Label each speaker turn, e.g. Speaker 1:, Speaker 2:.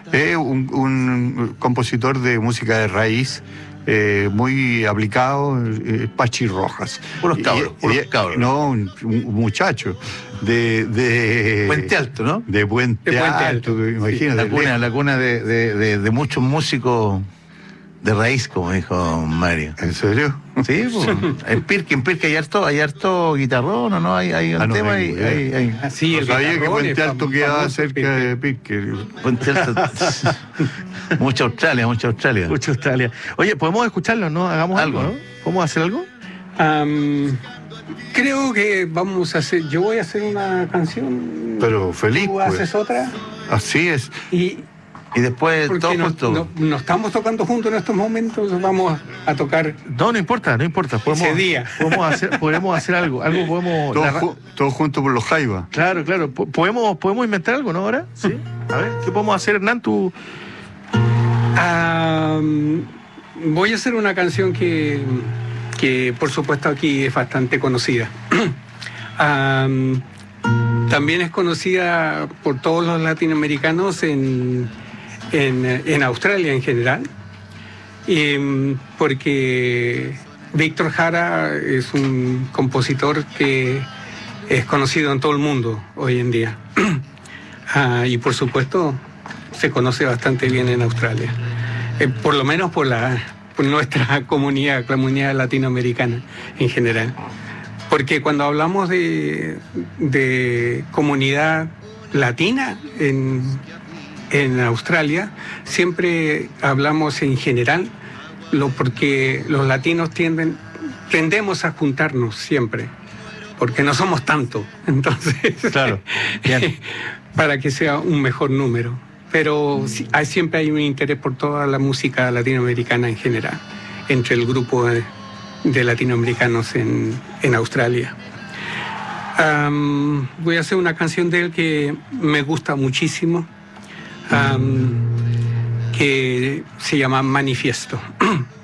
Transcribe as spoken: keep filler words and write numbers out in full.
Speaker 1: Es un, un compositor de música de raíz, eh, muy aplicado, eh, Pachi Rojas.
Speaker 2: Puros cabros,
Speaker 1: Y-
Speaker 2: puros
Speaker 1: y-
Speaker 2: cabros.
Speaker 1: No, un, un muchacho de, de...
Speaker 2: Puente Alto, ¿no?
Speaker 1: De Puente,
Speaker 3: De Puente
Speaker 1: Alto,
Speaker 3: Alto.
Speaker 1: imagínate.
Speaker 2: La cuna, la cuna de, de, de, de muchos músicos de raíz, como dijo Mario.
Speaker 1: ¿En serio?
Speaker 2: Sí, pues, en Pirque, en Pirque hay harto, hay harto guitarrón, ¿o no? Hay, hay un
Speaker 1: Ah, no
Speaker 2: tema, hay,
Speaker 1: tengo idea.
Speaker 2: hay, hay-
Speaker 3: Así,
Speaker 1: No
Speaker 3: el
Speaker 1: sabía que
Speaker 3: guitarrón
Speaker 1: Puente
Speaker 3: es
Speaker 1: Alto
Speaker 3: fam-
Speaker 1: quedaba
Speaker 3: famoso,
Speaker 1: cerca
Speaker 3: Pirque.
Speaker 1: de Pirque.
Speaker 2: Puente Alto. Mucha Australia, mucha Australia.
Speaker 4: Mucho Australia. Oye, podemos escucharlo, ¿no? Hagamos algo,
Speaker 2: Algo.
Speaker 4: ¿no? ¿Podemos hacer algo?
Speaker 3: Am, creo que vamos a hacer, yo voy a hacer una canción.
Speaker 1: Pero feliz,
Speaker 3: Tú
Speaker 1: pues.
Speaker 3: haces otra.
Speaker 1: Así es.
Speaker 3: Y
Speaker 2: Y después
Speaker 3: porque
Speaker 2: todos
Speaker 3: no,
Speaker 2: juntos.
Speaker 3: no- no estamos tocando juntos en estos momentos, vamos a tocar
Speaker 4: No, no importa, no importa. Podemos,
Speaker 3: ese día.
Speaker 4: Podemos hacer, podemos hacer algo. Algo podemos.
Speaker 1: Todos,
Speaker 4: narrar-
Speaker 1: ju- todos juntos por los Jaivas.
Speaker 4: Claro, claro. Po- ¿Podemos, podemos inventar algo, ¿no? Ahora. Sí. A ver, ¿qué podemos hacer, Hernán? Tú.
Speaker 3: Am, voy a hacer una canción que, que por supuesto aquí es bastante conocida. Am, también es conocida por todos los latinoamericanos en, en, en Australia en general, y, porque Víctor Jara es un compositor que es conocido en todo el mundo hoy en día. Ah, y por supuesto se conoce bastante bien en Australia, eh, por lo menos por, la, por nuestra comunidad, comunidad latinoamericana en general. Porque cuando hablamos de, de comunidad latina en, en Australia, siempre hablamos en general, lo, porque los latinos tienden, tendemos a juntarnos siempre, porque no somos tanto, entonces,
Speaker 4: Claro, bien.
Speaker 3: para que sea un mejor número. Pero sí, hay, siempre hay un interés por toda la música latinoamericana en general, entre el grupo de, de latinoamericanos en, en Australia. Am, voy a hacer una canción de él que me gusta muchísimo, am, que se llama Manifiesto.